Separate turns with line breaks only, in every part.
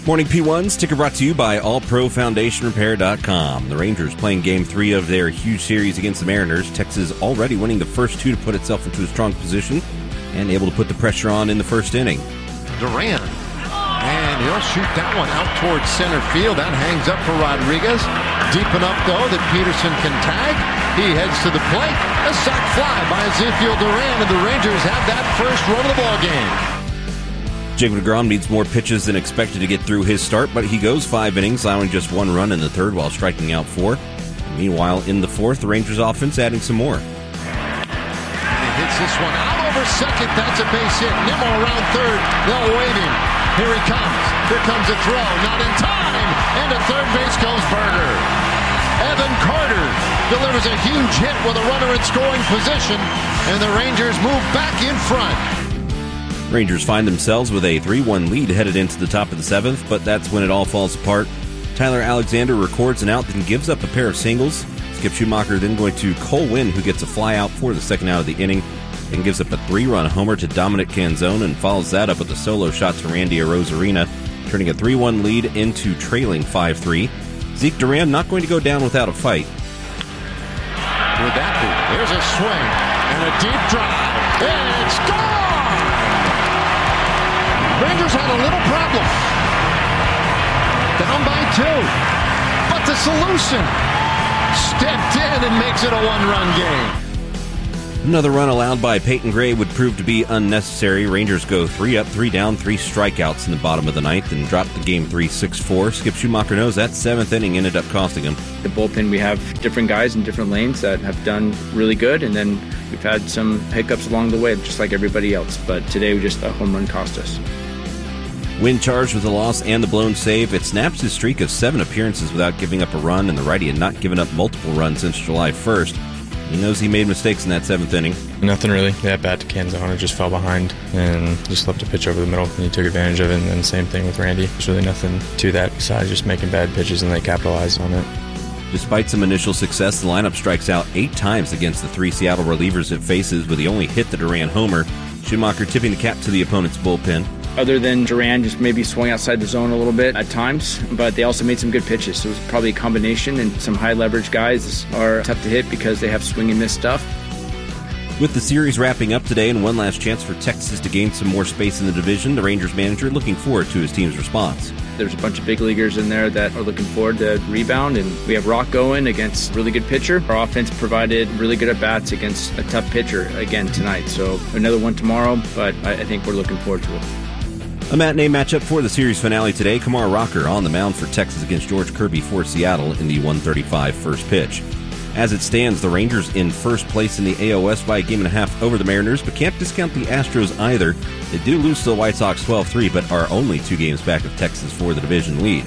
Morning P1's ticker brought to you by AllProFoundationRepair.com. The Rangers playing Game 3 of their huge series against the Mariners. Texas already winning the first two to put itself into a strong position and able to put the pressure on in the first inning.
Duran, and he'll shoot that one out towards center field. That hangs up for Rodriguez. Deep enough, though, that Peterson can tag. He heads to the plate. A sac fly by Ezekiel Duran, and the Rangers have that first run of the ball game.
Jacob deGrom needs more pitches than expected to get through his start, but he goes 5 innings, allowing just 1 run in the third while striking out 4. Meanwhile, in the fourth, the Rangers offense adding some more.
He hits this one out over second. That's a base hit. Nimmo around third. They'll wait him. Here he comes. Here comes a throw. Not in time. And to third base goes Berger. Evan Carter delivers a huge hit with a runner in scoring position, and the Rangers move back in front.
Rangers find themselves with a 3-1 lead headed into the top of the 7th, but that's when it all falls apart. Tyler Alexander records an out, then gives up a pair of singles. Skip Schumacher then going to Cole Winn, who gets a fly out for the second out of the inning, and gives up a 3-run homer to Dominic Canzone and follows that up with a solo shot to Randy Arozarena, turning a 3-1 lead into trailing 5-3. Zeke Duran not going to go down without a fight.
Would that be? Here's a swing and a deep drive. It's gone! Rangers had a little problem. Down by 2. But the solution stepped in and makes it a 1-run game.
Another run allowed by Peyton Gray would prove to be unnecessary. Rangers go 3 up, 3 down, 3 strikeouts in the bottom of the 9th and drop the game 3, 6-4. Skip Schumacher knows that 7th inning ended up costing him.
The bullpen, we have different guys in different lanes that have done really good, and then we've had some hiccups along the way, just like everybody else. But today, a home run cost us.
Winn charged with the loss and the blown save. It snaps his streak of 7 appearances without giving up a run, and the righty had not given up multiple runs since July 1st. He knows he made mistakes in that 7th inning.
Nothing really. That bat to Canzone just fell behind and just left a pitch over the middle, and he took advantage of it, and then same thing with Randy. There's really nothing to that besides just making bad pitches, and they capitalized on it.
Despite some initial success, the lineup strikes out 8 times against the 3 Seattle relievers it faces, with the only hit the Duran homer. Schumacher tipping the cap to the opponent's bullpen.
Other than Duran just maybe swung outside the zone a little bit at times, but they also made some good pitches. So it was probably a combination, and some high-leverage guys are tough to hit because they have swing and miss stuff.
With the series wrapping up today and one last chance for Texas to gain some more space in the division, the Rangers manager looking forward to his team's response.
There's a bunch of big leaguers in there that are looking forward to rebound, and we have Rock going against a really good pitcher. Our offense provided really good at-bats against a tough pitcher again tonight. So another one tomorrow, but I think we're looking forward to it.
A matinee matchup for the series finale today. Kumar Rocker on the mound for Texas against George Kirby for Seattle in the 1:35 first pitch. As it stands, the Rangers in first place in the AL West by a game and a half over the Mariners, but can't discount the Astros either. They do lose to the White Sox 12-3, but are only 2 games back of Texas for the division lead.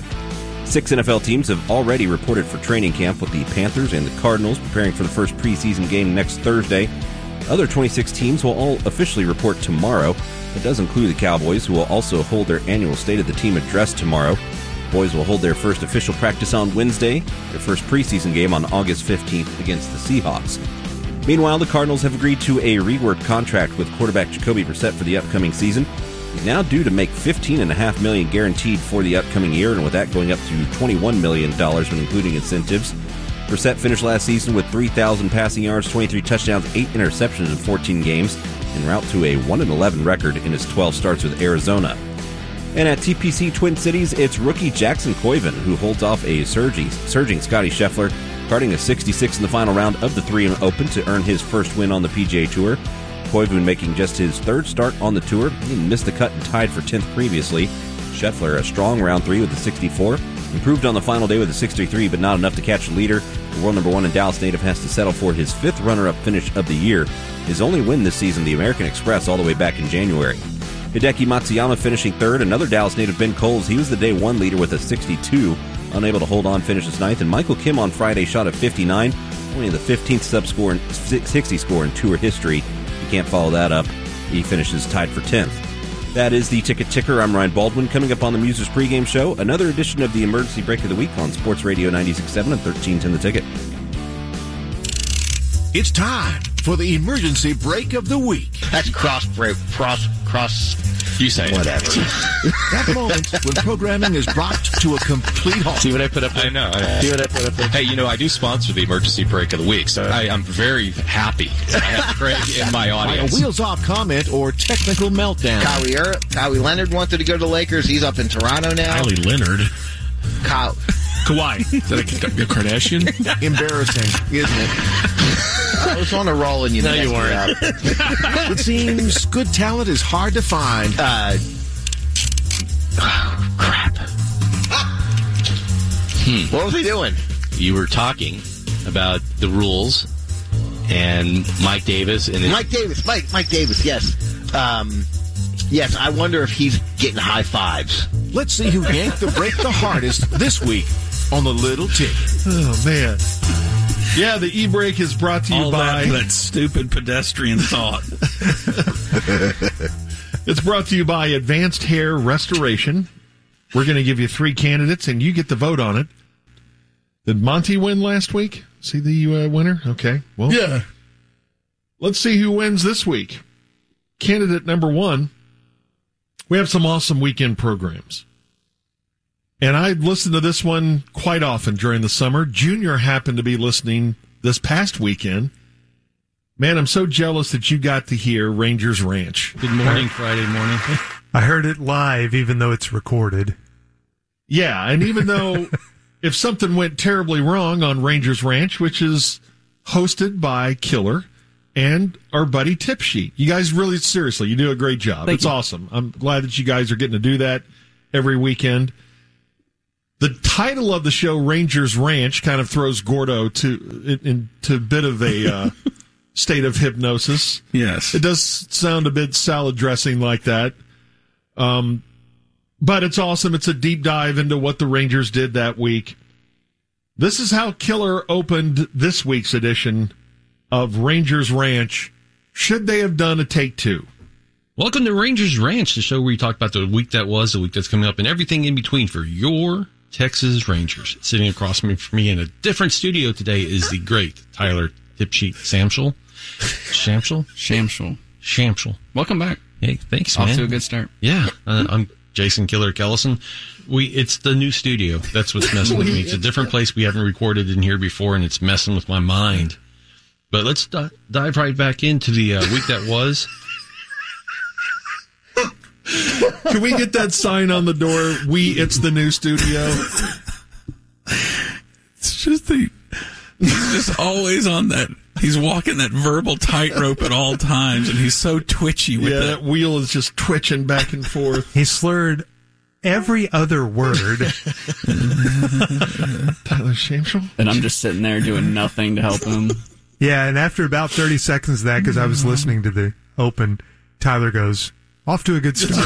6 NFL teams have already reported for training camp, with the Panthers and the Cardinals preparing for the first preseason game next Thursday. Other 26 teams will all officially report tomorrow. It does include the Cowboys, who will also hold their annual State of the Team address tomorrow. Boys will hold their first official practice on Wednesday, their first preseason game on August 15th against the Seahawks. Meanwhile, the Cardinals have agreed to a reworked contract with quarterback Jacoby Brissett for the upcoming season. He's now due to make $15.5 million guaranteed for the upcoming year, and with that going up to $21 million when including incentives. Brissett finished last season with 3,000 passing yards, 23 touchdowns, 8 interceptions in 14 games, en route to a 1-11 record in his 12 starts with Arizona. And at TPC Twin Cities, it's rookie Jackson Koivu who holds off a surging Scotty Scheffler, carding a 66 in the final round of the 3M Open to earn his first win on the PGA Tour. Koivu making just his 3rd start on the tour. He missed the cut and tied for 10th previously. Scheffler, a strong round 3 with a 64. Improved on the final day with a 63, but not enough to catch the leader. The world number 1 and Dallas native has to settle for his 5th runner-up finish of the year. His only win this season, the American Express, all the way back in January. Hideki Matsuyama finishing 3rd. Another Dallas native, Ben Coles, he was the day 1 leader with a 62. Unable to hold on, finishes 9th. And Michael Kim on Friday shot a 59. Only the 15th sub-score and 60 score in tour history. You can't follow that up. He finishes tied for 10th. That is the Ticket Ticker. I'm Ryan Baldwin. Coming up on the Musers pregame show, another edition of the Emergency Break of the Week on Sports Radio 96.7 and 1310 The Ticket.
It's time for the Emergency Break of the Week.
That's cross break, cross.
You say it.
Whatever. That moment when programming is brought to a complete halt.
See what I put up there?
I know. See what I put up there?
Hey, I do sponsor the emergency break of the week, so I'm very happy that I have Craig in my audience.
A wheels-off comment or technical meltdown.
Kawhi Leonard wanted to go to the Lakers. He's up in Toronto now.
Kylie Leonard.
Kawhi.
Is that a Kardashian?
Embarrassing, isn't it?
I was on a roll and you
No, you weren't. It seems good talent is hard to find.
Crap. What was he doing?
You were talking about the rules and Mike Davis.
Mike Davis, yes. Yes, I wonder if he's getting high fives.
Let's see who yanked the break the hardest this week on the Little Tick.
Oh, man. Yeah, the e-break is brought to you by...
that stupid pedestrian thought.
It's brought to you by Advanced Hair Restoration. We're going to give you 3 candidates, and you get to vote on it. Did Monty win last week? Is he the winner? Okay. Well,
Yeah.
Let's see who wins this week. Candidate number 1. We have some awesome weekend programs. And I listened to this one quite often during the summer. Junior happened to be listening this past weekend. Man, I'm so jealous that you got to hear Rangers Ranch.
Good morning, Friday morning.
I heard it live, even though it's recorded.
Yeah, and even though if something went terribly wrong on Rangers Ranch, which is hosted by Killer and our buddy Tip Sheet. You guys really, seriously, you do a great job. It's awesome. I'm glad that you guys are getting to do that every weekend. The title of the show, Rangers Ranch, kind of throws Gordo into a bit of a state of hypnosis.
Yes.
It does sound a bit salad dressing like that. But it's awesome. It's a deep dive into what the Rangers did that week. This is how Killer opened this week's edition of Rangers Ranch. Should they have done a take 2?
Welcome to Rangers Ranch, the show where you talk about the week that was, the week that's coming up, and everything in between for your Texas Rangers. Sitting across from me in a different studio today is the great Tyler Tipsheet Samschel. Shamschel.
Welcome back.
Hey, thanks, man.
Off to a good start.
Yeah, I'm Jason Killer Kellison. It's the new studio. That's what's messing with me. It's a different place we haven't recorded in here before, and it's messing with my mind. But let's dive right back into the week that was.
Can we get that sign on the door? It's the new studio.
It's just he's just always on that. He's walking that verbal tightrope at all times, and he's so twitchy with
that wheel is just twitching back and forth.
He slurred every other word.
Tyler Shamschel?
And I'm just sitting there doing nothing to help him.
Yeah, and after about 30 seconds of that, because I was listening to the open, Tyler goes, off to a good start.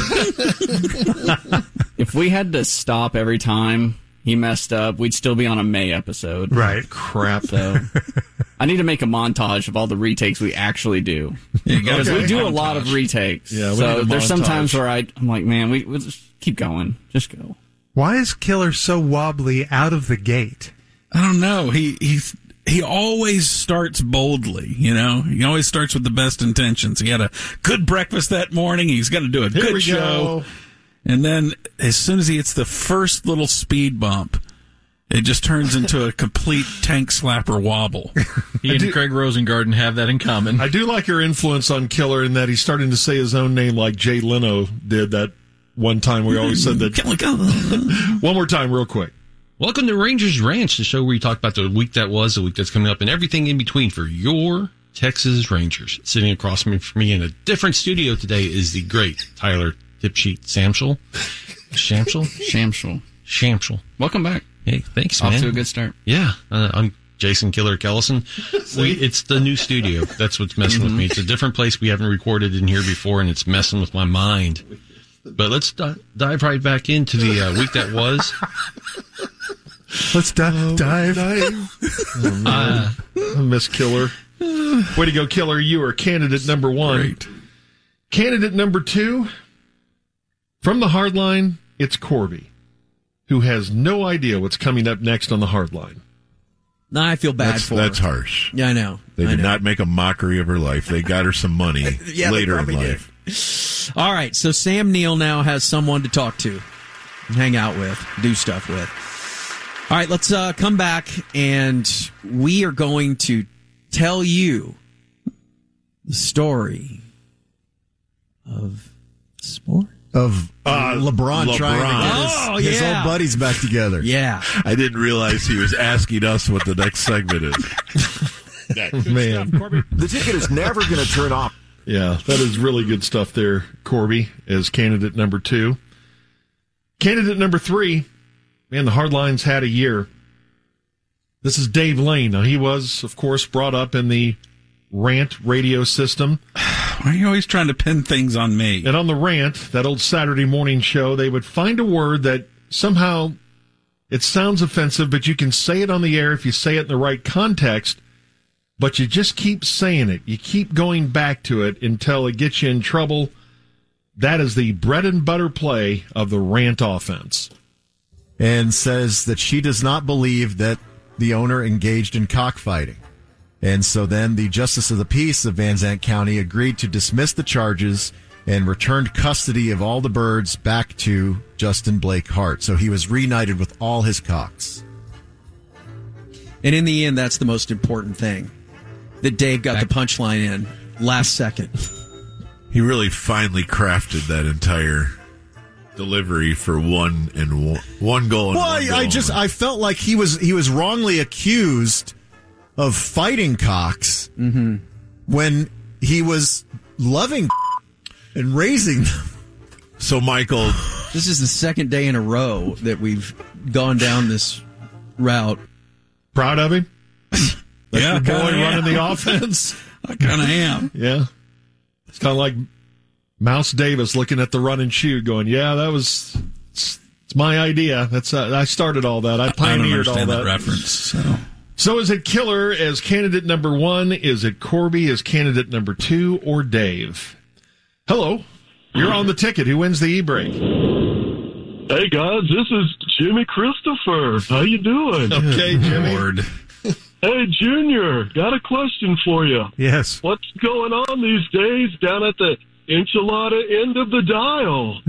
If we had to stop every time he messed up, we'd still be on a May episode.
Right.
Crap.
So I need to make a montage of all the retakes we actually do. Because we do a lot of retakes.
Yeah,
so there's some times where I'm like, man, we'll just keep going. Just go.
Why is Killer so wobbly out of the gate?
I don't know. He always starts boldly, He always starts with the best intentions. He had a good breakfast that morning. He's going to do a good show. And then as soon as he hits the first little speed bump, it just turns into a complete tank slapper wobble.
He and Craig Rosengarten have that in common.
I do like your influence on Killer in that he's starting to say his own name like Jay Leno did that one time. We always said that. One more time, real quick.
Welcome to Rangers Ranch, the show where you talk about the week that was, the week that's coming up, and everything in between for your Texas Rangers. Sitting across from me in a different studio today is the great Tyler Tipsheet Samschel. Shamschel.
Welcome back.
Hey, thanks, man.
Off to a good start.
Yeah, I'm Jason Killer Kellison. It's the new studio. That's what's messing with me. It's a different place we haven't recorded in here before, and it's messing with my mind. But let's dive right back into the week that was.
Let's dive.
I miss Killer. Way to go, Killer. You are candidate number 1.
Great.
Candidate number 2, from the hardline, it's Corby, who has no idea what's coming up next on the hardline.
No, I feel bad for her.
That's harsh.
Yeah, I know.
They did not make a mockery of her life. They got her some money later in life.
All right, so Sam Neill now has someone to talk to, hang out with, do stuff with. All right, let's come back, and we are going to tell you the story of sport.
Of LeBron trying to get his old buddies back together.
Yeah.
I didn't realize he was asking us what the next segment is.
Man.
The ticket is never going to turn off.
Yeah, that is really good stuff there, Corby, as candidate number 2. Candidate number 3, man, the Hardlines had a year. This is Dave Lane. Now, he was, of course, brought up in the Rant radio system.
Why are you always trying to pin things on me?
And on the Rant, that old Saturday morning show, they would find a word that somehow it sounds offensive, but you can say it on the air if you say it in the right context, but you just keep saying it. You keep going back to it until it gets you in trouble. That is the bread and butter play of the Rant offense.
And says that she does not believe that the owner engaged in cockfighting. And so then the Justice of the Peace of Van Zandt County agreed to dismiss the charges and returned custody of all the birds back to Justin Blake Hart. So he was reunited with all his cocks.
And in the end, that's the most important thing. That Dave got the punchline in last second.
He really finally crafted that entire delivery for one goal.
Well, I felt like he was wrongly accused of fighting cocks when he was loving and raising them.
So, Michael,
this is the second day in a row that we've gone down this route.
Proud of him? That's
Yeah,
your boy
kinda
running the
am.
offense.
I kind of am.
Yeah. It's kind of like Mouse Davis looking at the run and shoot going, yeah, it's my idea. That's I started all that. I pioneered all that.
I don't understand that reference.
So is it Killer as candidate number 1? Is it Corby as candidate number 2? Or Dave? Hello. You're on the ticket. Who wins the e-break?
Hey, guys. This is Jimmy Christopher. How you doing?
Okay, Jimmy.
Lord.
Hey, Junior. Got a question for you.
Yes.
What's going on these days down at the enchilada end of the dial?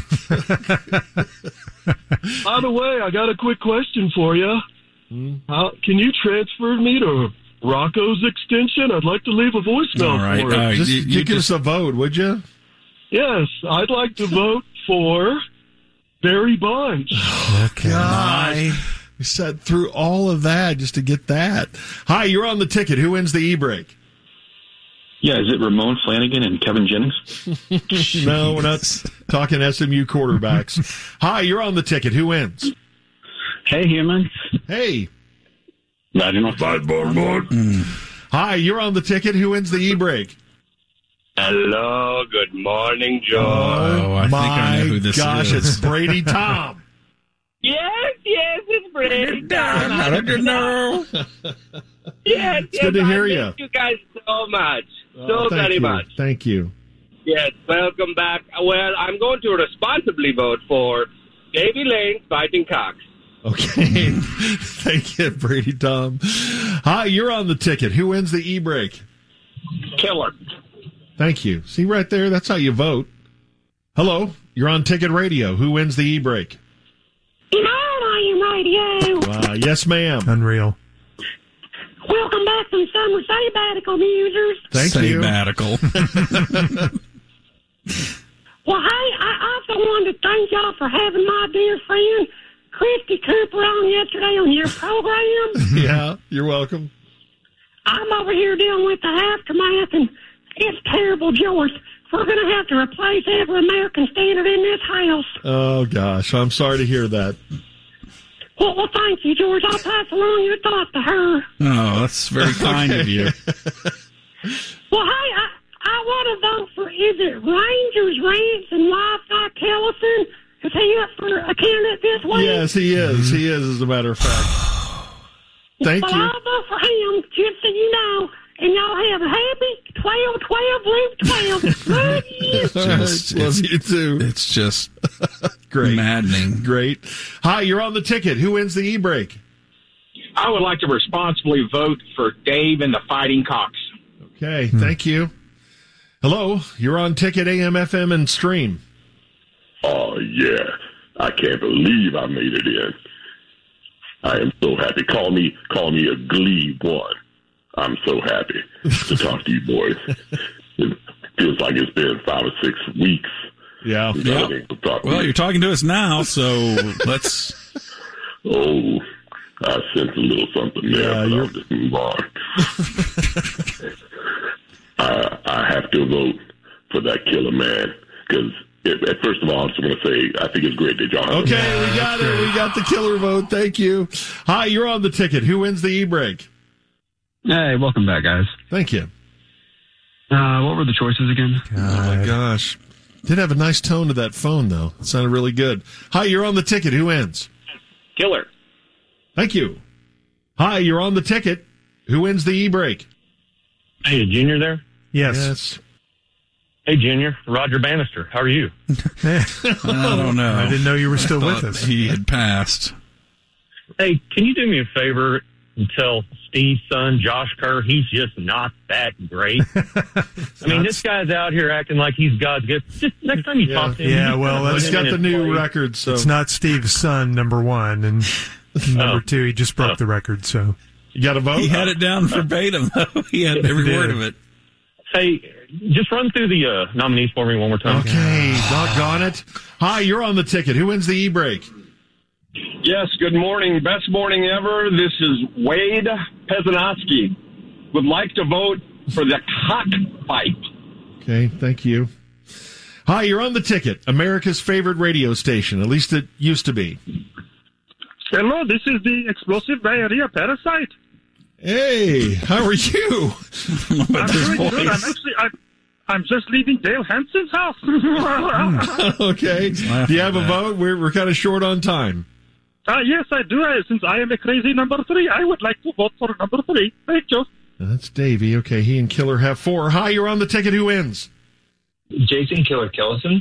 By the way, I got a quick question for you. Can you transfer me to Rocco's extension? I'd like to leave a voicemail for it.
Just give us a vote, would you?
Yes, I'd like to vote for Barry Bunch.
Okay. Gosh. We sat through all of that just to get that. Hi, you're on the ticket. Who wins the e-break?
Yeah, is it Ramon Flanagan and Kevin Jennings?
No, we're not talking SMU quarterbacks. Hi, you're on the ticket. Who wins?
Hey, humans.
Hey.
Hi,
you're on the ticket. Who wins the e-break?
Hello, good morning, George.
Oh, I think I know who this
gosh,
is.
It's Brady Tom.
Yes, it's Brady Tom.
How did you know?
Yes,
It's good to hear you.
Thank you guys so much.
Thank
Very
you.
much.
Thank you.
Yes, welcome back. Well, I'm going to responsibly vote for Davy Lane fighting Cox.
Okay. Thank you, Brady Tom. Hi, you're on the ticket. Who wins the e-break?
Killer.
Thank you. See right there? That's how you vote. Hello, you're on Ticket Radio. Who wins the e-break?
Radio.
Yes, ma'am.
Unreal.
Welcome back from summer sabbatical, users.
Thank you.
Sabbatical.
Well, hey, I also wanted to thank y'all for having my dear friend Christy Cooper on yesterday on your program.
Yeah, you're welcome.
I'm over here dealing with the aftermath, and it's terrible, George. We're going to have to replace every American standard in this house.
Oh, gosh. I'm sorry to hear that.
Well, thank you, George. I'll pass along your thoughts to her.
Oh, that's very kind of you.
Well, hey, I want to vote for, is it Rangers Rants and Wi-Fi Kellison? Is he up for a candidate this week?
Yes, he is. He is, as a matter of fact. Thank you.
I'll vote for him, just so you know. And y'all have a happy 12-12-12. Love you.
Love you, too.
It's just
great.
Maddening.
Great. Hi, you're on the ticket. Who wins the e-break?
I would like to responsibly vote for Dave and the Fighting Cocks.
Okay, thank you. Hello, you're on Ticket AM, FM, and Stream.
Oh, yeah. I can't believe I made it in. I am so happy. Call me a Glee one. I'm so happy to talk to you boys. It feels like it's been 5 or 6 weeks.
Yeah.
Well, you're talking to us now, so let's...
Oh, I sense a little something there, but I'll just move on. I have to vote for that killer man, because first of all, I just want to say I think it's great that y'all have
Okay, we got it. We got the killer vote. Thank you. Hi, you're on the Ticket. Who wins the e-break?
Hey, welcome back, guys.
Thank you.
What were the choices again?
Oh, my gosh. Did have a nice tone to that phone, though. It sounded really good. Hi, you're on the Ticket. Who wins?
Killer.
Thank you. Hi, you're on the Ticket. Who wins the e-break?
Hey, Junior there?
Yes.
Hey, Junior. Roger Bannister. How are you?
I don't know.
I didn't know you were still with us.
He had passed.
Hey, can you do me a favor and tell Steve's son, Josh Kerr, he's just not that great? I mean, this guy's out here acting like he's God's gift. Just next time you talk to him.
Yeah, well,
he's got the new record. So
it's not Steve's son, number one, and number two, he just broke the record. So
you got to vote.
He had it down verbatim, though. He had every word of it.
Hey, just run through the nominees for me one more time.
Okay, doggone it. Hi, you're on the Ticket. Who wins the e-break?
Yes, good morning. Best morning ever. This is Wade Pesanowski. Would like to vote for the cockfight.
Okay, thank you. Hi, you're on the Ticket. America's favorite radio station. At least it used to be.
Hello, this is the explosive diarrhea parasite.
Hey, how are you?
I'm doing good. I'm just leaving Dale Hanson's house.
Okay. Do you have a vote? We're kind of short on time.
Yes, I do. Since I am a crazy number 3, I would like to vote for number 3. Thank you.
That's Davey. Okay, he and Killer have 4. Hi, you're on the Ticket. Who wins?
Jason Killer Kellison.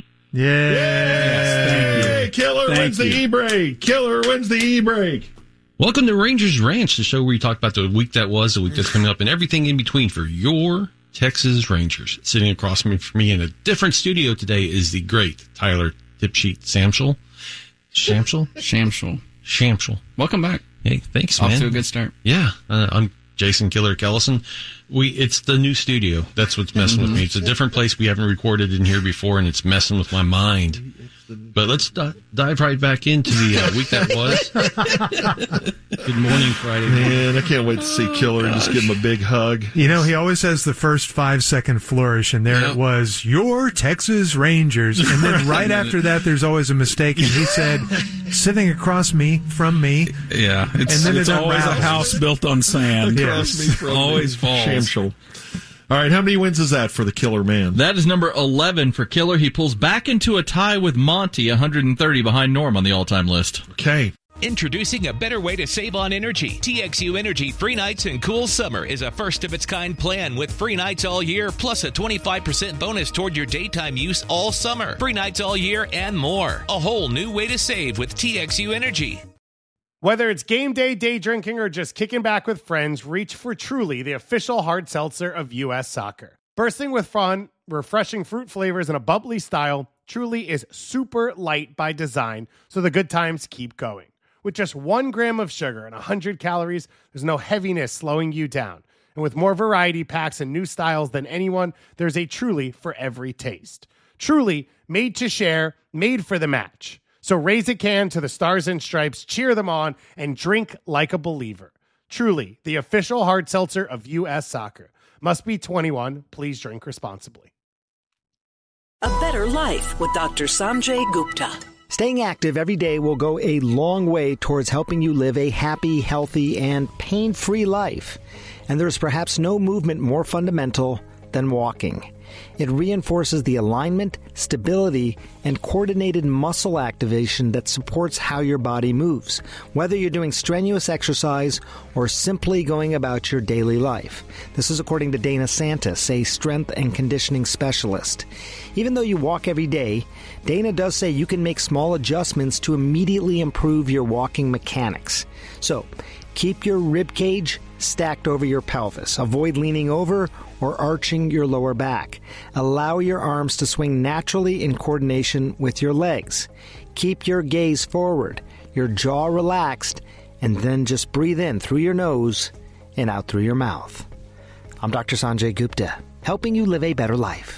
Yay! Killer wins the e-break. Killer wins the e-break.
Welcome to Rangers Ranch, the show where you talk about the week that was, the week that's coming up, and everything in between for your Texas Rangers. Sitting across from me in a different studio today is the great Tyler Tipsheet Samschel. Shamschel.
Welcome back.
Hey, thanks, man.
Off to a good start.
Yeah, I'm Jason Killer Kellison. It's the new studio. That's what's messing with me. It's a different place we haven't recorded in here before, and it's messing with my mind. But let's dive right back into the week that was. Good morning, Friday.
Man, I can't wait to see Killer and just give him a big hug.
You know, he always has the first 5-second flourish, and there it was, your Texas Rangers. And then right after that, there's always a mistake, and he said, sitting across from me.
Yeah, it's always a house built on sand.
Yes.
Always falls.
Shamschel. All right, how many wins is that for the Killer Man?
That is number 11 for Killer. He pulls back into a tie with Monty, 130 behind Norm on the all-time list.
Okay.
Introducing a better way to save on energy. TXU Energy Free Nights and Cool Summer is a first-of-its-kind plan with free nights all year, plus a 25% bonus toward your daytime use all summer. Free nights all year and more. A whole new way to save with TXU Energy.
Whether it's game day, day drinking, or just kicking back with friends, reach for Truly, the official hard seltzer of U.S. Soccer. Bursting with fun, refreshing fruit flavors, and a bubbly style, Truly is super light by design, so the good times keep going. With just 1 gram of sugar and 100 calories, there's no heaviness slowing you down. And with more variety packs and new styles than anyone, there's a Truly for every taste. Truly, made to share, made for the match. So raise a can to the Stars and Stripes, cheer them on, and drink like a believer. Truly, the official hard seltzer of U.S. Soccer. Must be 21. Please drink responsibly.
A better life with Dr. Sanjay Gupta.
Staying active every day will go a long way towards helping you live a happy, healthy, and pain-free life. And there's perhaps no movement more fundamental than walking. It reinforces the alignment, stability, and coordinated muscle activation that supports how your body moves, whether you're doing strenuous exercise or simply going about your daily life. This is according to Dana Santis, a strength and conditioning specialist. Even though you walk every day, Dana does say you can make small adjustments to immediately improve your walking mechanics. So, keep your rib cage stacked over your pelvis. Avoid leaning over or arching your lower back. Allow your arms to swing naturally in coordination with your legs. Keep your gaze forward, your jaw relaxed, and then just breathe in through your nose and out through your mouth. I'm Dr. Sanjay Gupta, helping you live a better life.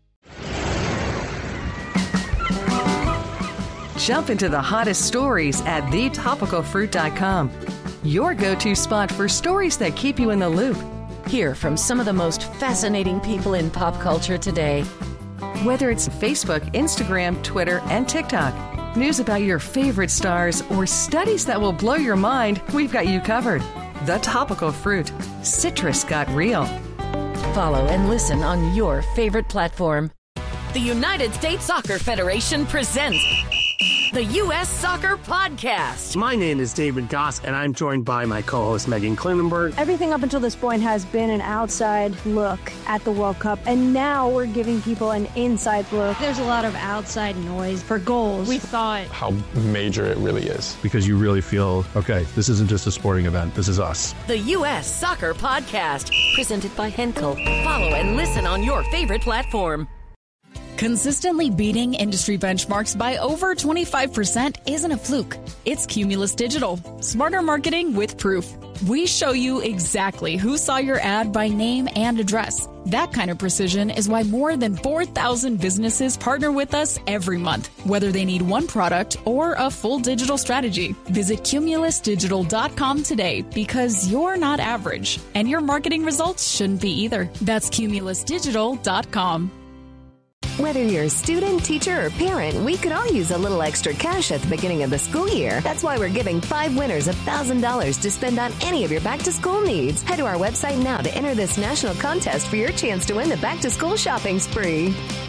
Jump into the hottest stories at thetopicalfruit.com. Your go-to spot for stories that keep you in the loop.
Hear from some of the most fascinating people in pop culture today.
Whether it's Facebook, Instagram, Twitter, and TikTok, news about your favorite stars, or studies that will blow your mind, we've got you covered. The Topical Fruit. Citrus got real.
Follow and listen on your favorite platform.
The United States Soccer Federation presents the U.S. Soccer Podcast.
My name is David Goss, and I'm joined by my co-host Megan Klinenberg.
Everything up until this point has been an outside look at the World Cup, and now we're giving people an inside look.
There's a lot of outside noise for goals. We thought
how major it really is.
Because you really feel, okay, this isn't just a sporting event, this is us.
The U.S. Soccer Podcast, presented by Henkel. Follow and listen on your favorite platform.
Consistently beating industry benchmarks by over 25% isn't a fluke. It's Cumulus Digital. Smarter marketing with proof. We show you exactly who saw your ad by name and address. That kind of precision is why more than 4,000 businesses partner with us every month, whether they need one product or a full digital strategy. Visit cumulusdigital.com today because you're not average, and your marketing results shouldn't be either. That's cumulusdigital.com.
Whether you're a student, teacher, or parent, we could all use a little extra cash at the beginning of the school year. That's why we're giving 5 winners $1,000 to spend on any of your back-to-school needs. Head to our website now to enter this national contest for your chance to win the back-to-school shopping spree.